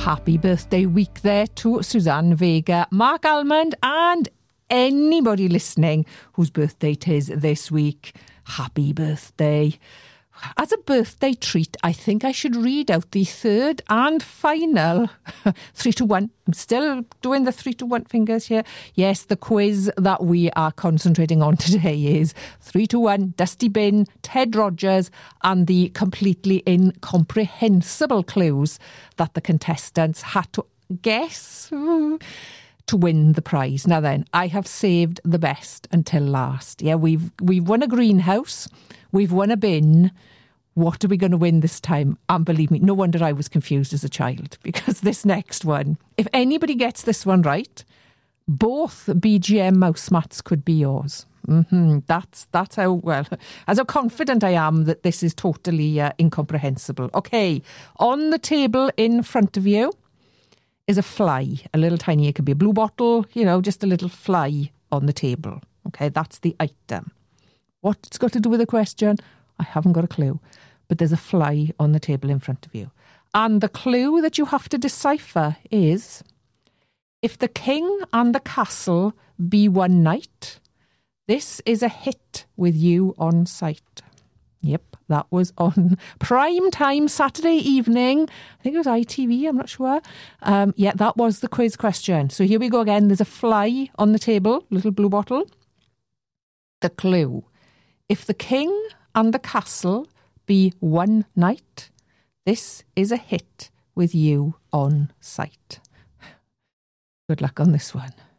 happy birthday week there to Suzanne Vega, Mark Almond, and anybody listening whose birthday it is this week. Happy birthday. As a birthday treat, I think I should read out the third and final 3 to 1. I'm still doing the 3 to 1 fingers here. Yes, the quiz that we are concentrating on today is 3 to 1, Dusty Bin, Ted Rogers, and the completely incomprehensible clues that the contestants had to guess to win the prize. Now then, I have saved the best until last. Yeah, we've won a greenhouse, we've won a bin. What are we going to win this time? And believe me, no wonder I was confused as a child, because this next one, if anybody gets this one right, both BGM mouse mats could be yours. That's how confident I am that this is totally incomprehensible. Okay, on the table in front of you is a fly, a little tiny, it could be a blue bottle, just a little fly on the table. Okay, that's the item. What it's got to do with the question, I haven't got a clue, but there's a fly on the table in front of you. And the clue that you have to decipher is, if the king and the castle be one knight, this is a hit with you on sight. Yep, that was on prime time Saturday evening. I think it was ITV, I'm not sure. That was the quiz question. So here we go again. There's a fly on the table, little blue bottle. The clue. If the king and the castle be one knight, this is a hit with you on sight. Good luck on this one.